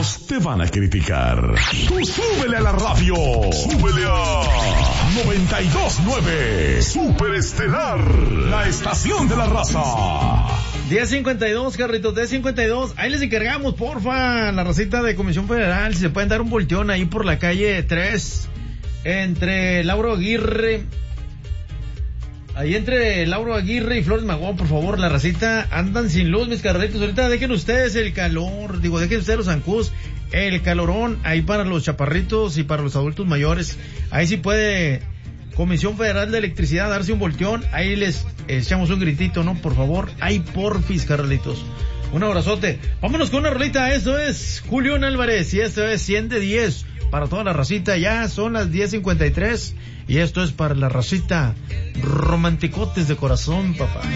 Todos te van a criticar. Tú súbele a la radio. Súbele a 92.9 Super Estelar, la estación de la raza. 10:52, Carlitos, 10:52. Ahí les encargamos, porfa, la racita de Comisión Federal, si se pueden dar un volteón ahí por la calle 3, entre Lauro Aguirre. Ahí entre Lauro Aguirre y Flores Magón, por favor, la racita, andan sin luz, mis carritos. Ahorita dejen ustedes el calor, dejen ustedes los zancús, el calorón, ahí para los chaparritos y para los adultos mayores. Ahí sí puede Comisión Federal de Electricidad darse un volteón, ahí les echamos un gritito, ¿no? Por favor, ahí porfis, carnalitos. Un abrazote. Vámonos con una rolita, esto es Julián Álvarez y esto es 100 de 10 para toda la racita. Ya son las 10:53 y esto es para la racita romanticotes de corazón, papá.